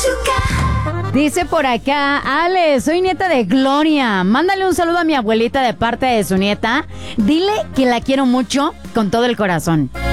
Dice por acá, Ale, soy nieta de Gloria. Mándale un saludo a mi abuelita de parte de su nieta. Dile que la quiero mucho con todo el corazón.